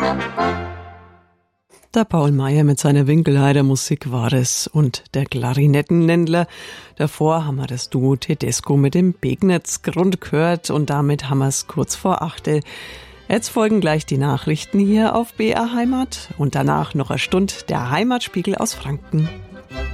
Der Paul Meyer mit seiner Winkelheider Musik war es und der Klarinettenländler. Davor haben wir das Duo Tedesco mit dem Begnetzgrund gehört und damit haben wir es kurz vor 8. Jetzt folgen gleich die Nachrichten hier auf BR Heimat und danach noch eine Stunde der Heimatspiegel aus Franken.